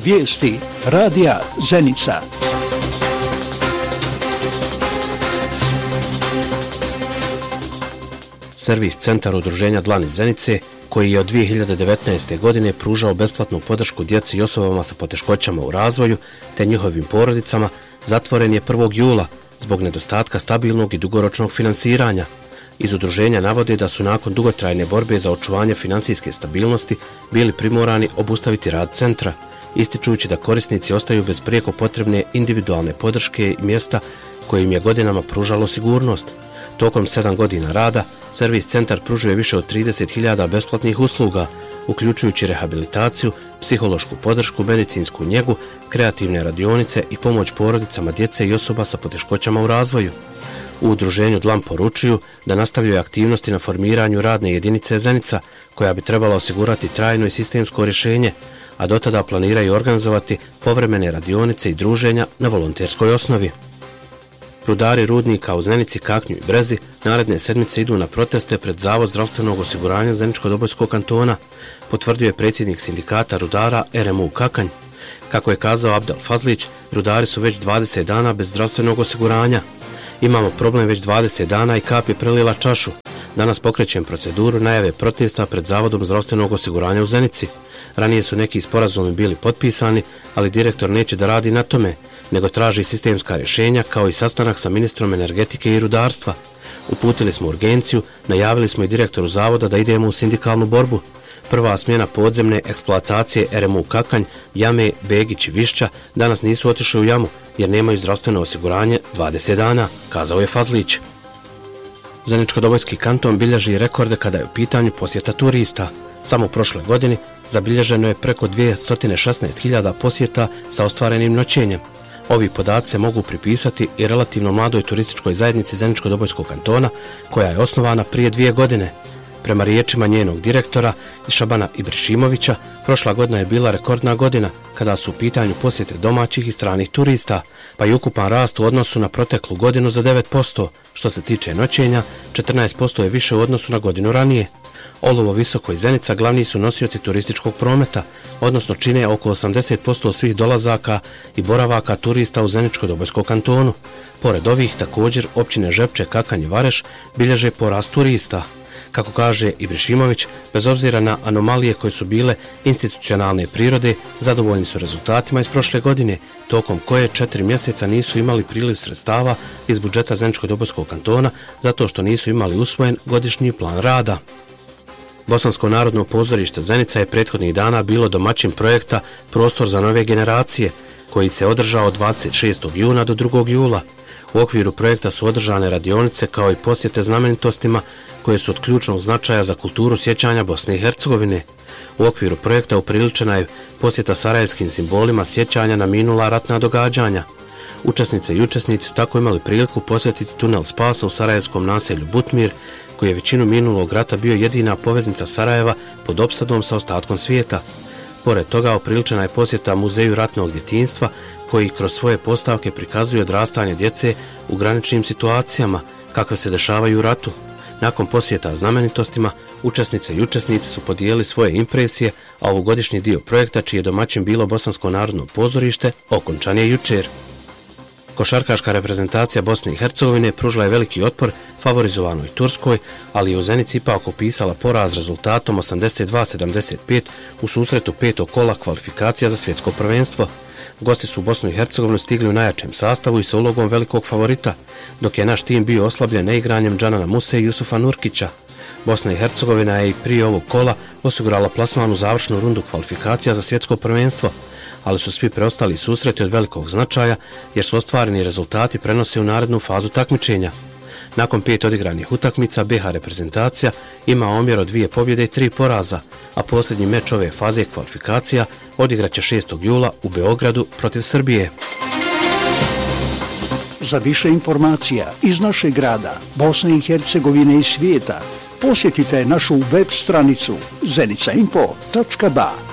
Vijesti radija Zenica. Servis Centar udruženja Dlan iz Zenice, koji je od 2019. godine pružao besplatnu podršku djeci i osobama sa poteškoćama u razvoju te njihovim porodicama, zatvoren je 1. jula zbog nedostatka stabilnog i dugoročnog finansiranja. Iz udruženja navode da su nakon dugotrajne borbe za očuvanje financijske stabilnosti bili primorani obustaviti rad centra, ističujući da korisnici ostaju bez prijeko potrebne individualne podrške i mjesta koje im je godinama pružalo sigurnost. Tokom 7 godina rada, servis centar pružuje više od 30.000 besplatnih usluga, uključujući rehabilitaciju, psihološku podršku, medicinsku njegu, kreativne radionice i pomoć porodicama djece i osoba sa poteškoćama u razvoju. U udruženju Dlan poručuju da nastavljaju aktivnosti na formiranju radne jedinice Zenica, koja bi trebala osigurati trajno i sistemsko rješenje, a dotada planiraju organizovati povremene radionice i druženja na volonterskoj osnovi. Rudari rudnika u Zenici, Kaknju i Brezi naredne sedmice idu na proteste pred Zavod zdravstvenog osiguranja Zeničko-Dobojskog kantona, potvrdio je predsjednik sindikata rudara RMU Kakanj. Kako je kazao Abdel Fazlić, rudari su već 20 dana bez zdravstvenog osiguranja. Imamo problem već 20 dana i kap je prelila čašu. Danas pokrećem proceduru najave protesta pred Zavodom zdravstvenog osiguranja u Zenici. Ranije su neki sporazumi bili potpisani, ali direktor neće da radi na tome, nego traži sistemska rješenja kao i sastanak sa ministrom energetike i rudarstva. Uputili smo urgenciju, najavili smo i direktoru zavoda da idemo u sindikalnu borbu. Prva smjena podzemne eksploatacije RMU Kakanj, Jame, Begić i Višća danas nisu otišli u jamu jer nemaju zdravstveno osiguranje 20 dana, kazao je Fazlić. Zeničko-Dobojski kanton bilježi rekorde kada je u pitanju posjeta turista. Samo u prošle godini zabilježeno je preko 216.000 posjeta sa ostvarenim noćenjem. Ovi podaci se mogu pripisati i relativno mladoj turističkoj zajednici Zeničko-Dobojskog kantona, koja je osnovana prije 2 godine. Prema riječima njenog direktora Šabana Ibrišimovića, prošla godina je bila rekordna godina kada su u pitanju posjete domaćih i stranih turista, pa i ukupan rast u odnosu na proteklu godinu za 9%. Što se tiče noćenja, 14% je više u odnosu na godinu ranije. Olovo, Visoko i Zenica glavni su nosioci turističkog prometa, odnosno čine oko 80% svih dolazaka i boravaka turista u Zeničko-Dobojskom kantonu. Pored ovih, također, općine Žepče, Kakanj i Vareš bilježe porast turista. Kako kaže Ibrišimović, bez obzira na anomalije koje su bile institucionalne prirode, zadovoljni su rezultatima iz prošle godine, tokom koje 4 mjeseca nisu imali priliv sredstava iz budžeta Zeničko-Dobojskog kantona zato što nisu imali usvojen godišnji plan rada. Bosansko narodno pozorište Zenica je prethodnih dana bilo domaćin projekta Prostor za nove generacije, koji se održao od 26. juna do 2. jula. U okviru projekta su održane radionice kao i posjete znamenitostima koje su od ključnog značaja za kulturu sjećanja Bosne i Hercegovine. U okviru projekta upriličena je posjeta sarajevskim simbolima sjećanja na minula ratna događanja. Učesnice i učesnici su tako imali priliku posjetiti tunel spasa u sarajevskom naselju Butmir, koji je većinu minulog rata bio jedina poveznica Sarajeva pod opsadom sa ostatkom svijeta. Pored toga upriličena je posjeta Muzeju ratnog djetinjstva, koji kroz svoje postavke prikazuje odrastanje djece u graničnim situacijama kakve se dešavaju u ratu. Nakon posjeta znamenitostima, učesnice i učesnici su podijelili svoje impresije, a ovogodišnji dio projekta, čiji je domaćin bilo Bosansko narodno pozorište, okončan je jučer. Košarkaška reprezentacija Bosne i Hercegovine pružila je veliki otpor favorizovanoj Turskoj, ali je u Zenici ipak opisala poraz rezultatom 82-75 u susretu 5. kola kvalifikacija za svjetsko prvenstvo. Gosti su u Bosnu i Hercegovinu stigli u najjačem sastavu i sa ulogom velikog favorita, dok je naš tim bio oslabljen neigranjem Džanana Muse i Jusufa Nurkića. Bosna i Hercegovina je i prije ovog kola osigurala plasman u završnu rundu kvalifikacija za svjetsko prvenstvo, ali su svi preostali susreti od velikog značaja jer su ostvareni rezultati prenose u narednu fazu takmičenja. Nakon 5 odigranih utakmica, BiH reprezentacija ima omjer od 2 pobjede i 3 poraza, a posljednji meč ove faze kvalifikacija odigraće 6. jula u Beogradu protiv Srbije. Za više informacija iz našeg grada, Bosne i Hercegovine i svijeta, posjetite našu web stranicu zenica.info.ba.